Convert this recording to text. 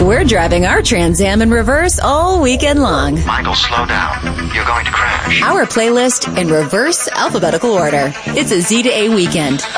We're driving our Trans Am in reverse all weekend long. Michael, slow down. You're going to crash. Our playlist in reverse alphabetical order. It's a Z to A weekend.